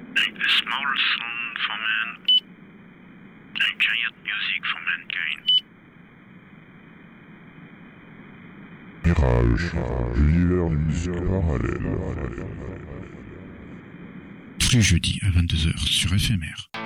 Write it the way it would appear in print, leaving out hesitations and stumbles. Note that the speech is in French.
A small song for man, a giant music for mankind. Mirage, l'univers de musique parallèle. Tous les jeudis à 22h sur FMR.